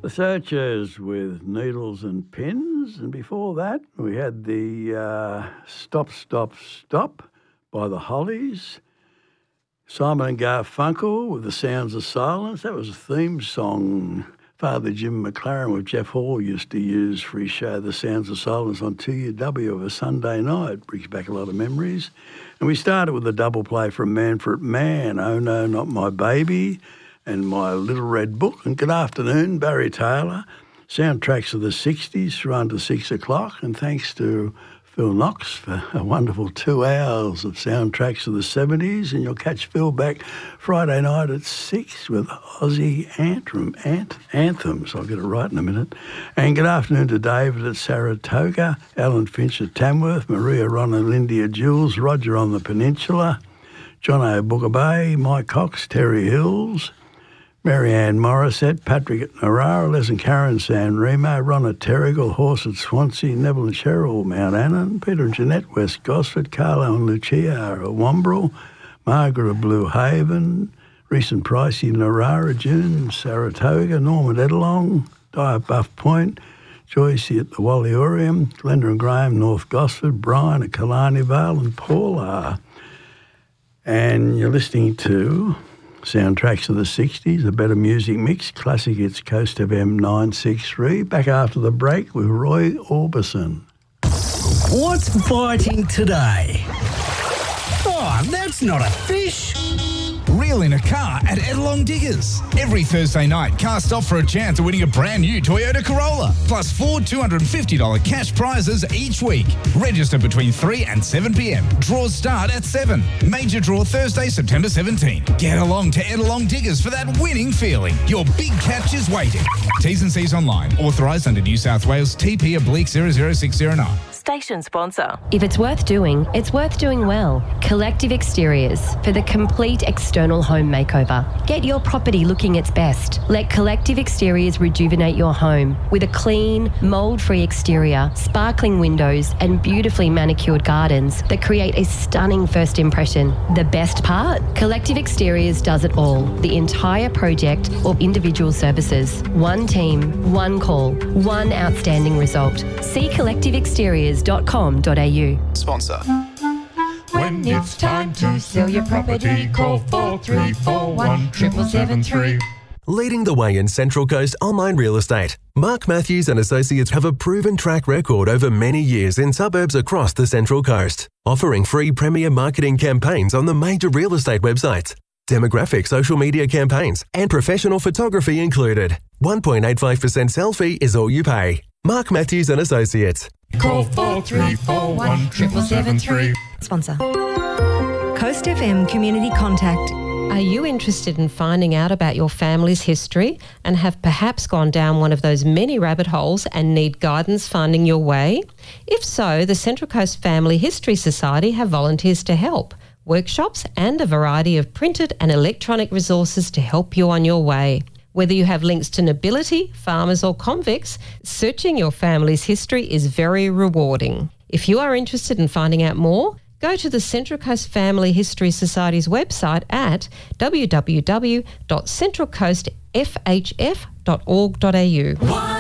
The Searchers with Needles and Pins, and before that we had the Stop, Stop, Stop by the Hollies. Simon and Garfunkel with The Sounds of Silence. That was a theme song Father Jim McLaren with Jeff Hall used to use for his show The Sounds of Silence on 2UW of a Sunday night. Brings back a lot of memories. And we started with a double play from Manfred Mann, Oh No, Not My Baby, and My Little Red Book. And good afternoon, Barry Taylor. Soundtracks of the 60s through on to 6 o'clock. And thanks to Phil Knox for a wonderful 2 hours of soundtracks of the 70s. And you'll catch Phil back Friday night at 6 with Aussie anthems. I'll get it right in a minute. And good afternoon to David at Saratoga, Alan Finch at Tamworth, Maria, Ron and Lindy at Jules, Roger on the Peninsula, John O. Booker Bay, Mike Cox, Terry Hills, Marianne Morissette, Patrick at Narara, Les and Karen San Remo, Ron at Terrigal, Horse at Swansea, Neville and Cheryl, Mount Annan, Peter and Jeanette, West Gosford, Carlo and Lucia at Wombrel, Margaret of Blue Haven, Reese and Pricey, Narara, June, Saratoga, Norman Edelong, Di at Buff Point, Joyce at the Walliorium, Glenda and Graham, North Gosford, Brian at Killarney Vale and Paula. And you're listening to Soundtracks of the 60s, a better music mix, classic hits, Coast FM 963. Back after the break with Roy Orbison. What's biting today? Oh, that's not a fish. Reel in a car at Edelong Diggers. Every Thursday night, cars stop for a chance of winning a brand new Toyota Corolla. Plus 4 $250 cash prizes each week. Register between 3 and 7 p.m. Draws start at 7. Major draw Thursday, September 17. Get along to Edelong Diggers for that winning feeling. Your big catch is waiting. T's and C's online. Authorised under New South Wales TP/00609. Station sponsor. If it's worth doing well. Collective Exteriors for the complete external home makeover. Get your property looking its best. Let Collective Exteriors rejuvenate your home with a clean, mould-free exterior, sparkling windows and beautifully manicured gardens that create a stunning first impression. The best part? Collective Exteriors does it all. The entire project or individual services. One team, one call, one outstanding result. See collectiveexteriors.com.au. Sponsor. When it's time to sell your property, call 4341 7773. Leading the way in Central Coast online real estate, Mark Matthews and Associates have a proven track record over many years in suburbs across the Central Coast, offering free premier marketing campaigns on the major real estate websites, demographic social media campaigns, and professional photography included. 1.85% sell fee is all you pay. Mark Matthews and Associates. Call 4341 7773. Sponsor. Coast FM Community Contact. Are you interested in finding out about your family's history and have perhaps gone down one of those many rabbit holes and need guidance finding your way? If so, the Central Coast Family History Society have volunteers to help, workshops and a variety of printed and electronic resources to help you on your way. Whether you have links to nobility, farmers or convicts, searching your family's history is very rewarding. If you are interested in finding out more, go to the Central Coast Family History Society's website at www.centralcoastfhf.org.au.